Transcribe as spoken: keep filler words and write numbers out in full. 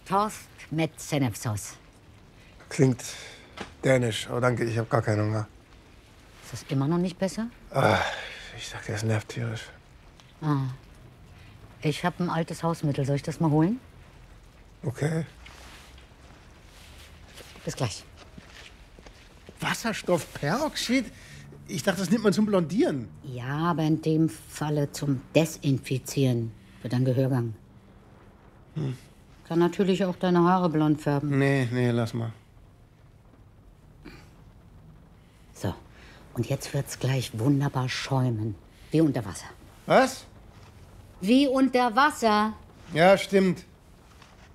Torsk mit Senfsauce. Klingt dänisch, aber danke, ich habe gar keinen Hunger. Ist das immer noch nicht besser? Ah, ich sag dir, es nervt tierisch. Ah. Ich habe ein altes Hausmittel. Soll ich das mal holen? Okay. Bis gleich. Wasserstoffperoxid? Ich dachte, das nimmt man zum Blondieren. Ja, aber in dem Falle zum Desinfizieren für deinen Gehörgang. Hm. Kann natürlich auch deine Haare blond färben. Nee, nee, lass mal. So, und jetzt wird's gleich wunderbar schäumen. Wie unter Wasser. Was? Wie unter Wasser. Ja, stimmt.